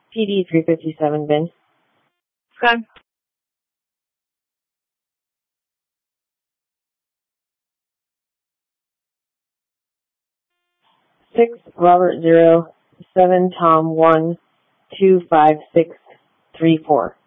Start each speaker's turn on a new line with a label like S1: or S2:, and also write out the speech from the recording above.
S1: PD 357 bin.
S2: Okay.
S1: 6 Robert 0 7 Tom 1 2 5 6 3 4.